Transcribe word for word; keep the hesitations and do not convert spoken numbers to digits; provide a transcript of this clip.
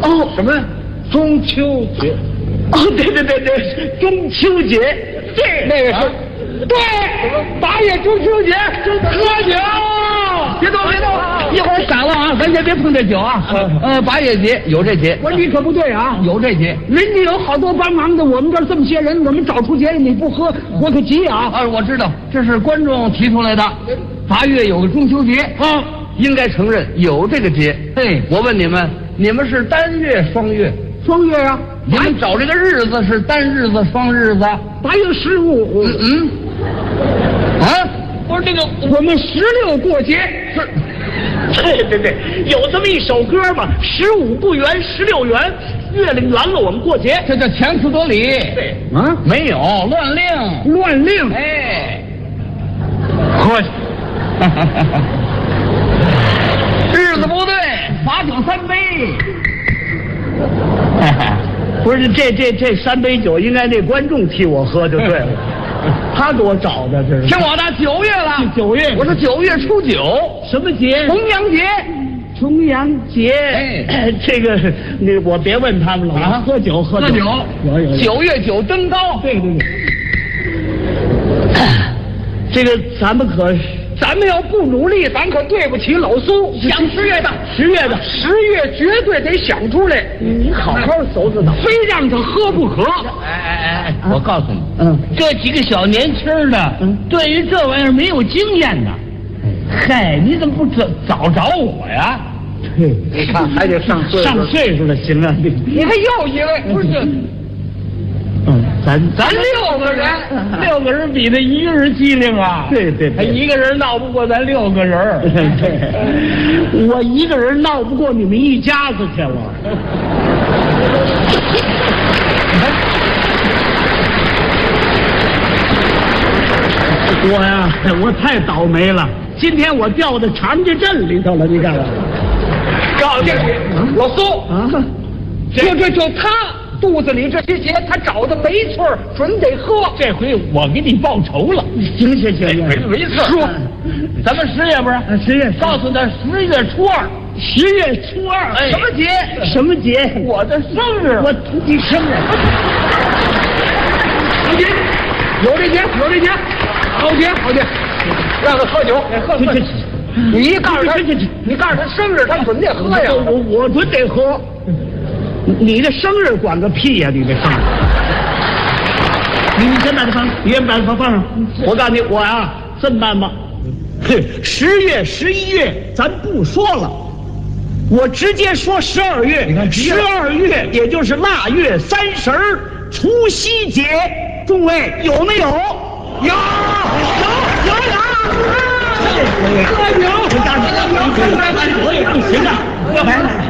哦， 什么？中秋节。 哦，对对对对，中秋节，对， 那个是， 啊、对，八月中秋节，喝酒。别动别动，一会儿散了啊，咱先别碰这酒啊。 嗯、 呃，八月节有这节， 我说你可不对啊， 有这节， 人家有好多帮忙的，我们这儿这么些人，我们找出节来你不喝，我可急啊！ 啊，我知道，这是观众提出来的。八月有个中秋节啊，应该承认有这个节。对，我问你们，你们是单月双月？ 双月啊！ 你们找这个日子是单日子双日子？ 八月十五。 嗯嗯。啊，不是这个， 我们十六过节是。 对对对，有这么一首歌嘛，十五不圆，十六圆，月亮圆了我们过节， 这叫强词夺理。 对啊， 没有乱令， 乱令。 哎， 喝去。 日子不对，罚酒三杯。 不是这这这三杯酒应该那观众替我喝就对了，他给我找的这是。 听我的，九月了， 九月， 我是九月初九， 什么节？ 重阳节。 重阳节， 哎， 这个那我别问他们了啊， 喝酒喝酒， 有有。 九月九登高， 对对对。这个咱们可。 咱们要不努力，咱可对不起老苏。 想十月的， 十月的， 十月绝对得想出来。 你好好搜搜， 非让他喝不可。 哎哎哎，我告诉你， 嗯， 这几个小年轻的，嗯，对于这玩意儿没有经验的，嗨，你怎么不早早找我呀？ 嘿，你看还得上岁数，上岁数了，行啊，你你还又一位，不是？ 嗯，咱咱六个人，六个人比那一个人机灵啊！ 对对， 他一个人闹不过咱六个人。 对，我一个人闹不过你们一家子去了。我呀，我太倒霉了，今天我掉到长家镇里头了，你看看。 告诉你，老苏啊， 就这就他。肚子里这些节，他找的没错，准得喝。 这回我给你报仇了。 行行行， 没没错。说，咱们十月不是？ 十月。 告诉他十月初二， 十月初二， 哎、什么节？ 什么节？ 我的生日。 我你生日。 好节，有这节，有这节，好节好节，让他喝酒，喝喝。你一告诉他，你告诉他生日，他准得喝呀。 我我准得喝。你的生日管个屁呀、啊！你这生日，你你先把它放，你先把它放放上。我告诉你，我呀、啊，这么办吧，十月、十一月咱不说了，我直接说十二月。你看，十二月也就是腊月三十儿，除夕节，诸位有没有？有有有有！喝酒，喝酒，我告诉你，我也不行啊，要不然。